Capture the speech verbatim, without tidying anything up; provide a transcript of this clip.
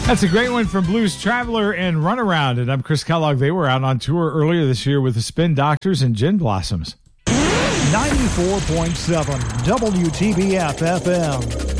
That's a great one from Blues Traveler and Runaround. And I'm Chris Kellogg. They were out on tour earlier this year with the Spin Doctors and Gin Blossoms. ninety-four point seven W T B F F M.